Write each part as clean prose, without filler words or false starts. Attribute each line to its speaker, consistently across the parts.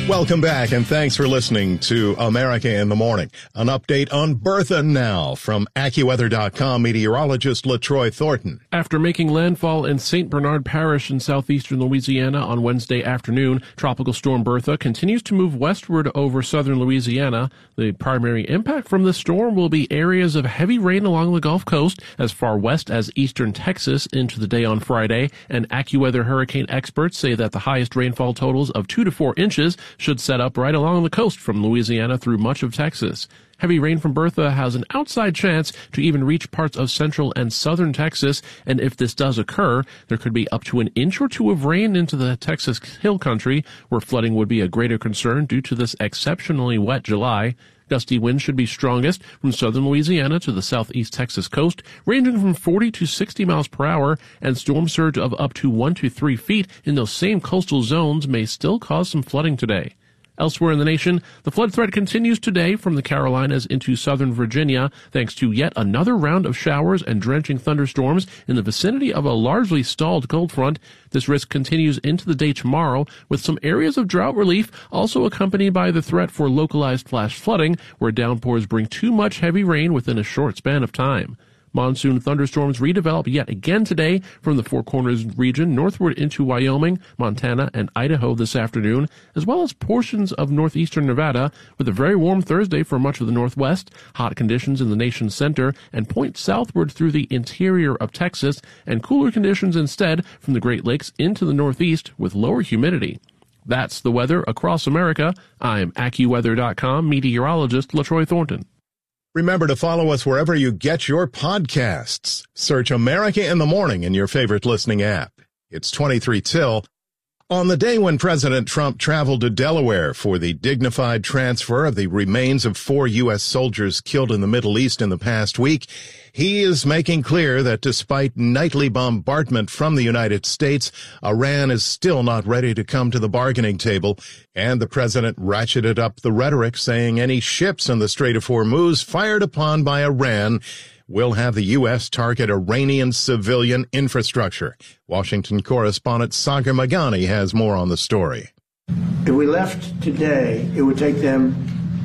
Speaker 1: Welcome back, and thanks for listening to America in the Morning. An update on Bertha now from AccuWeather.com meteorologist LaTroy Thornton.
Speaker 2: After making landfall in St. Bernard Parish in southeastern Louisiana on Wednesday afternoon, Tropical Storm Bertha continues to move westward over southern Louisiana. The primary impact from the storm will be areas of heavy rain along the Gulf Coast as far west as eastern Texas into the day on Friday, and AccuWeather hurricane experts say that the highest rainfall totals of 2 to 4 inches should set up right along the coast from Louisiana through much of Texas. Heavy rain from Bertha has an outside chance to even reach parts of central and southern Texas, and if this does occur, there could be up to an inch or two of rain into the Texas Hill Country, where flooding would be a greater concern due to this exceptionally wet July. Gusty winds should be strongest from southern Louisiana to the southeast Texas coast, ranging from 40 to 60 miles per hour, and storm surge of up to 1 to 3 feet in those same coastal zones may still cause some flooding today. Elsewhere in the nation, the flood threat continues today from the Carolinas into southern Virginia, thanks to yet another round of showers and drenching thunderstorms in the vicinity of a largely stalled cold front. This risk continues into the day tomorrow, with some areas of drought relief also accompanied by the threat for localized flash flooding, where downpours bring too much heavy rain within a short span of time. Monsoon thunderstorms redevelop yet again today from the Four Corners region northward into Wyoming, Montana, and Idaho this afternoon, as well as portions of northeastern Nevada, with a very warm Thursday for much of the Northwest, hot conditions in the nation's center, and point southward through the interior of Texas, and cooler conditions instead from the Great Lakes into the Northeast with lower humidity. That's the weather across America. I'm AccuWeather.com meteorologist LaTroy Thornton.
Speaker 1: Remember to follow us wherever you get your podcasts. Search America in the Morning in your favorite listening app. It's 23 till. On the day when President Trump traveled to Delaware for the dignified transfer of the remains of 4 U.S. soldiers killed in the Middle East in the past week, he is making clear that despite nightly bombardment from the United States, Iran is still not ready to come to the bargaining table, and the president ratcheted up the rhetoric, saying any ships in the Strait of Hormuz fired upon by Iran will have the U.S. target Iranian civilian infrastructure. Washington correspondent Sagar Meghani has more on the story.
Speaker 3: If we left today, it would take them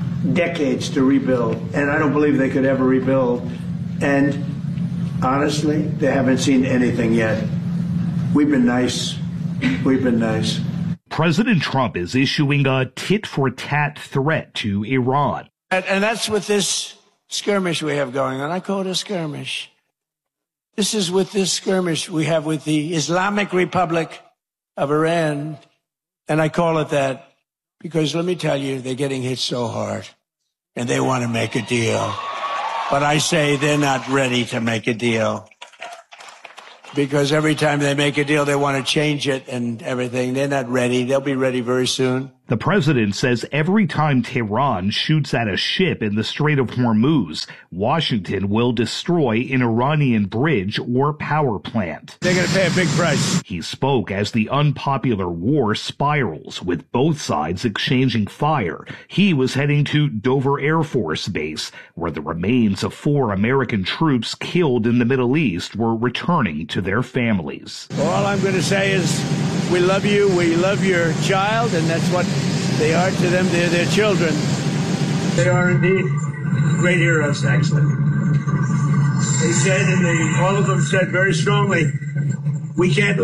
Speaker 3: decades to rebuild, and I don't believe they could ever rebuild. And honestly, they haven't seen anything yet. We've been nice. We've been nice.
Speaker 4: President Trump is issuing a tit-for-tat threat to Iran.
Speaker 3: And that's what this skirmish we have going on. I call it a skirmish. This is with this skirmish we have with the Islamic Republic of Iran. And I call it that because, let me tell you, they're getting hit so hard and they want to make a deal. But I say they're not ready to make a deal. Because every time they make a deal, they want to change it and everything. They're not ready. They'll be ready very soon.
Speaker 4: The president says every time Tehran shoots at a ship in the Strait of Hormuz, Washington will destroy an Iranian bridge or power plant.
Speaker 3: They're going to pay a big price.
Speaker 4: He spoke as the unpopular war spirals, with both sides exchanging fire. He was heading to Dover Air Force Base, where the remains of 4 American troops killed in the Middle East were returning to their families.
Speaker 3: All I'm going to say is we love you, we love your child, and that's what they are to them. They're their children. They are indeed great heroes, actually. They said, and all of them said very strongly, we cannot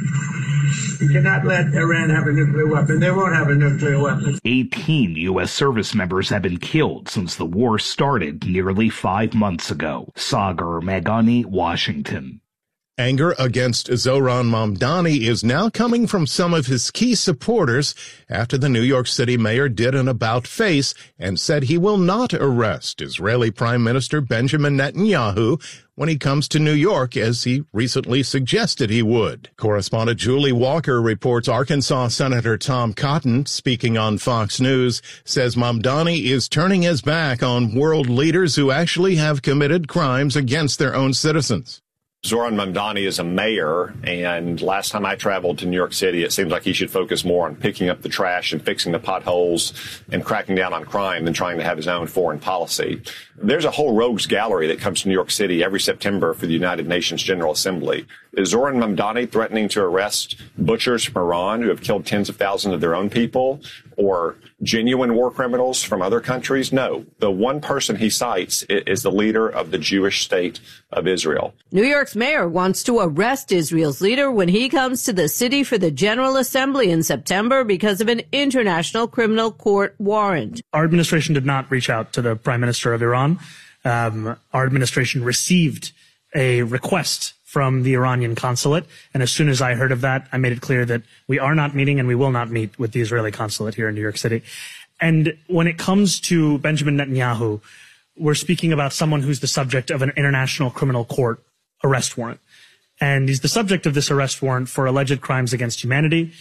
Speaker 3: let Iran have a nuclear weapon. They won't have a nuclear weapon.
Speaker 4: 18 U.S. service members have been killed since the war started nearly 5 months ago. Sagar Meghani, Washington.
Speaker 1: Anger against Zohran Mamdani is now coming from some of his key supporters after the New York City mayor did an about-face and said he will not arrest Israeli Prime Minister Benjamin Netanyahu when he comes to New York, as he recently suggested he would. Correspondent Julie Walker reports Arkansas Senator Tom Cotton, speaking on Fox News, says Mamdani is turning his back on world leaders who actually have committed crimes against their own citizens.
Speaker 5: Zohran Mamdani is a mayor, and last time I traveled to New York City, it seems like he should focus more on picking up the trash and fixing the potholes and cracking down on crime than trying to have his own foreign policy. There's a whole rogues gallery that comes to New York City every September for the United Nations General Assembly. Is Zoran Mamdani threatening to arrest butchers from Iran who have killed tens of thousands of their own people, or genuine war criminals from other countries? No. The one person he cites is the leader of the Jewish state of Israel.
Speaker 6: New York's mayor wants to arrest Israel's leader when he comes to the city for the General Assembly in September because of an international criminal court warrant.
Speaker 7: Our administration did not reach out to the Prime Minister of Iran. Our administration received a request from the Iranian consulate, and as soon as I heard of that, I made it clear that we are not meeting and we will not meet with the Israeli consulate here in New York City. And when it comes to Benjamin Netanyahu, we're speaking about someone who's the subject of an international criminal court arrest warrant. And he's the subject of this arrest warrant for alleged crimes against humanity,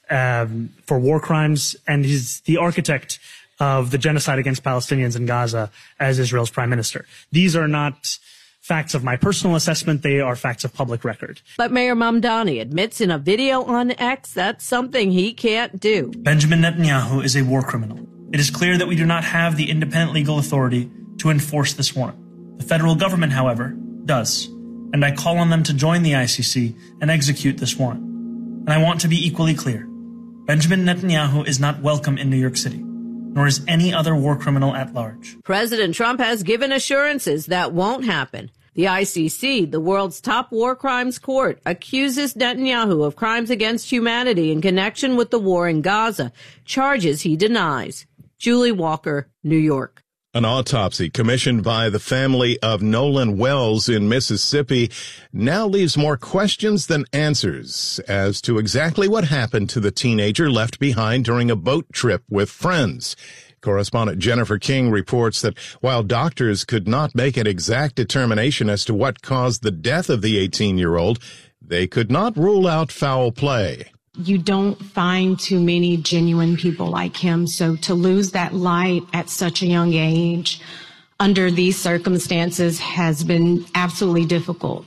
Speaker 7: for war crimes, and he's the architect of the genocide against Palestinians in Gaza as Israel's prime minister. These are not facts of my personal assessment. They are facts of public record.
Speaker 6: But Mayor Mamdani admits in a video on X that's something he can't do.
Speaker 7: Benjamin Netanyahu is a war criminal. It is clear that we do not have the independent legal authority to enforce this warrant. The federal government, however, does. And I call on them to join the ICC and execute this warrant. And I want to be equally clear. Benjamin Netanyahu is not welcome in New York City, nor is any other war criminal at large.
Speaker 6: President Trump has given assurances that won't happen. The ICC, the world's top war crimes court, accuses Netanyahu of crimes against humanity in connection with the war in Gaza, charges he denies. Julie Walker, New York.
Speaker 1: An autopsy commissioned by the family of Nolan Wells in Mississippi now leaves more questions than answers as to exactly what happened to the teenager left behind during a boat trip with friends. Correspondent Jennifer King reports that while doctors could not make an exact determination as to what caused the death of the 18-year-old, they could not rule out foul play.
Speaker 8: You don't find too many genuine people like him. So to lose that light at such a young age under these circumstances has been absolutely difficult,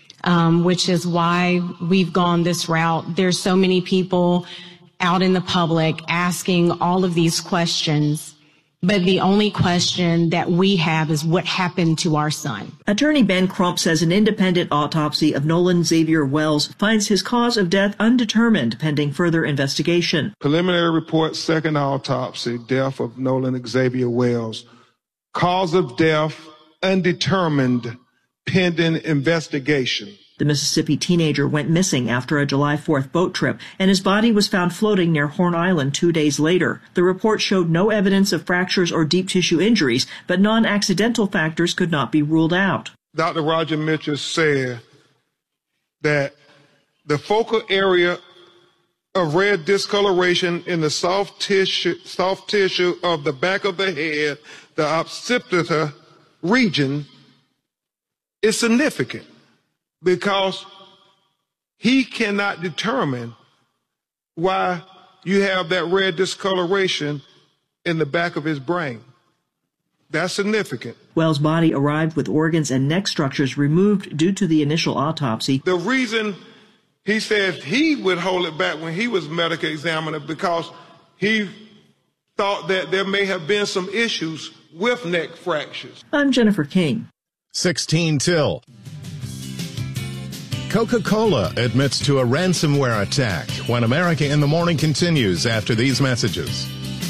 Speaker 8: which is why we've gone this route. There's so many people out in the public asking all of these questions. But the only question that we have is what happened to our son.
Speaker 9: Attorney Ben Crump says an independent autopsy of Nolan Xavier Wells finds his cause of death undetermined pending further investigation.
Speaker 10: Preliminary report, second autopsy, death of Nolan Xavier Wells. Cause of death undetermined pending investigation.
Speaker 9: The Mississippi teenager went missing after a July 4th boat trip, and his body was found floating near Horn Island 2 days later. The report showed no evidence of fractures or deep tissue injuries, but non-accidental factors could not be ruled out.
Speaker 10: Dr. Roger Mitchell said that the focal area of red discoloration in the soft tissue of the back of the head, the occipital region, is significant, because he cannot determine why you have that red discoloration in the back of his brain. That's significant.
Speaker 9: Wells' body arrived with organs and neck structures removed due to the initial autopsy.
Speaker 10: The reason he said he would hold it back when he was medical examiner, because he thought that there may have been some issues with neck fractures.
Speaker 9: I'm Jennifer King.
Speaker 1: 16 till. Coca-Cola admits to a ransomware attack when America in the Morning continues after these messages.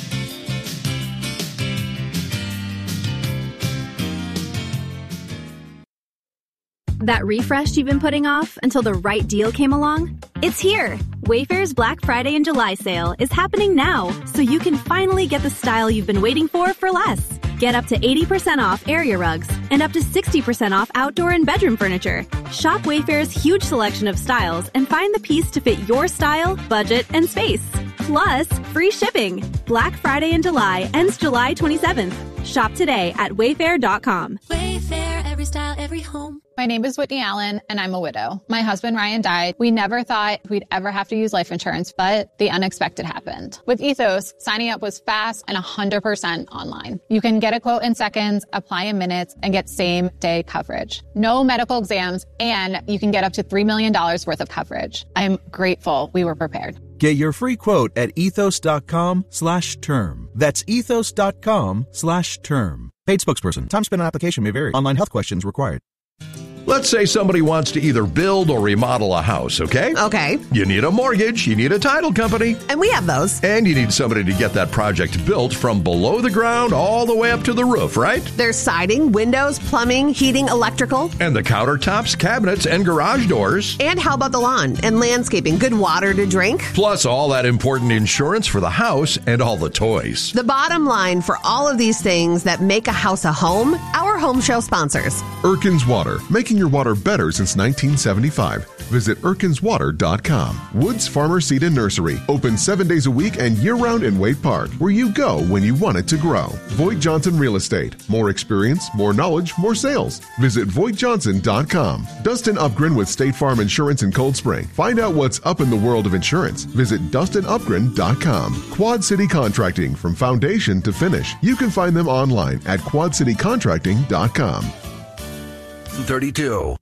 Speaker 11: That refresh you've been putting off until the right deal came along? It's here! Wayfair's Black Friday and July sale is happening now, so you can finally get the style you've been waiting for less. Get up to 80% off area rugs and up to 60% off outdoor and bedroom furniture. Shop Wayfair's huge selection of styles and find the piece to fit your style, budget, and space. Plus, free shipping. Black Friday in July ends July 27th. Shop today at Wayfair.com.
Speaker 12: Wayfair, every style, every home.
Speaker 13: My name is Whitney Allen, and I'm a widow. My husband, Ryan, died. We never thought we'd ever have to use life insurance, but the unexpected happened. With Ethos, signing up was fast and 100% online. You can get a quote in seconds, apply in minutes, and get same-day coverage. No medical exams, and you can get up to $3 million worth of coverage. I'm grateful we were prepared.
Speaker 14: Get your free quote at ethos.com/term. That's ethos.com/term. Paid spokesperson. Time spent on application may vary. Online health questions required. Let's say somebody wants to either build or remodel a house, okay?
Speaker 15: Okay.
Speaker 14: You need a mortgage, you need a title company.
Speaker 15: And we have those.
Speaker 14: And you need somebody to get that project built from below the ground all the way up to the roof, right?
Speaker 15: There's siding, windows, plumbing, heating, electrical.
Speaker 14: And the countertops, cabinets, and garage doors.
Speaker 15: And how about the lawn and landscaping? Good water to drink.
Speaker 14: Plus all that important insurance for the house and all the toys.
Speaker 15: The bottom line for all of these things that make a house a home, our home show sponsors.
Speaker 16: Erkins Water, making your water better since 1975. Visit ErkinsWater.com. Woods Farmer Seed and Nursery, open 7 days a week and year-round in Wade Park, where you go when you want it to grow. Voigt Johnson Real Estate, more experience, more knowledge, more sales. Visit VoigtJohnson.com. Dustin Upgren with State Farm Insurance in Cold Spring. Find out what's up in the world of insurance. Visit DustinUpgren.com. Quad City Contracting, from foundation to finish. You can find them online at QuadCityContracting.com.
Speaker 14: 32.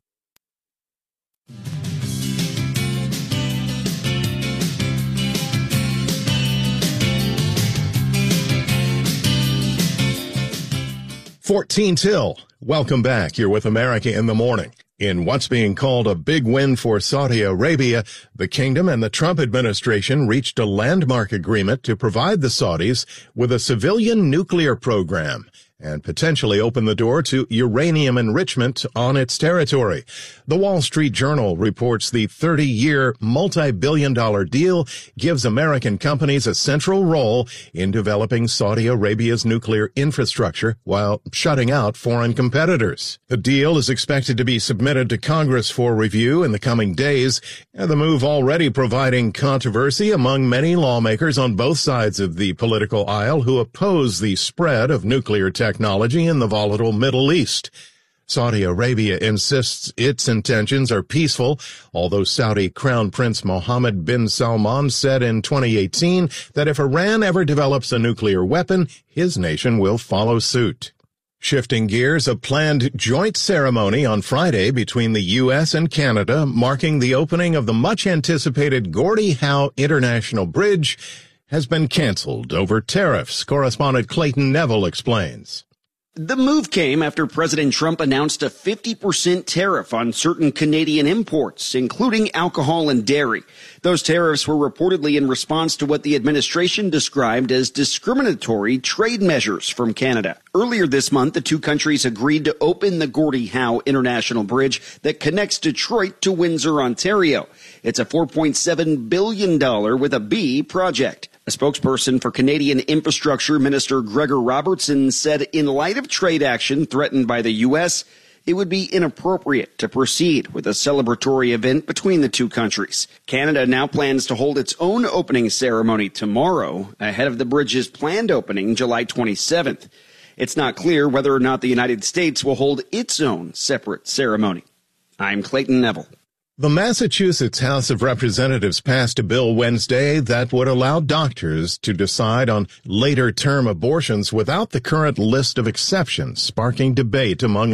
Speaker 1: $14 till. Welcome back. You're with America in the Morning. In what's being called a big win for Saudi Arabia, the kingdom and the Trump administration reached a landmark agreement to provide the Saudis with a civilian nuclear program and potentially open the door to uranium enrichment on its territory. The Wall Street Journal reports the 30-year, multi-billion-dollar deal gives American companies a central role in developing Saudi Arabia's nuclear infrastructure while shutting out foreign competitors. The deal is expected to be submitted to Congress for review in the coming days, and the move already providing controversy among many lawmakers on both sides of the political aisle who oppose the spread of nuclear technology in the volatile Middle East. Saudi Arabia insists its intentions are peaceful, although Saudi Crown Prince Mohammed bin Salman said in 2018 that if Iran ever develops a nuclear weapon, his nation will follow suit. Shifting gears, a planned joint ceremony on Friday between the U.S. and Canada, marking the opening of the much-anticipated Gordie Howe International Bridge, has been canceled over tariffs. Correspondent Clayton Neville explains.
Speaker 17: The move came after President Trump announced a 50% tariff on certain Canadian imports, including alcohol and dairy. Those tariffs were reportedly in response to what the administration described as discriminatory trade measures from Canada. Earlier this month, the two countries agreed to open the Gordie Howe International Bridge that connects Detroit to Windsor, Ontario. It's a $4.7 billion with a B project. A spokesperson for Canadian Infrastructure Minister Gregor Robertson said in light of trade action threatened by the U.S., it would be inappropriate to proceed with a celebratory event between the two countries. Canada now plans to hold its own opening ceremony tomorrow, ahead of the bridge's planned opening July 27th. It's not clear whether or not the United States will hold its own separate ceremony. I'm Clayton Neville.
Speaker 1: The Massachusetts House of Representatives passed a bill Wednesday that would allow doctors to decide on later-term abortions without the current list of exceptions, sparking debate among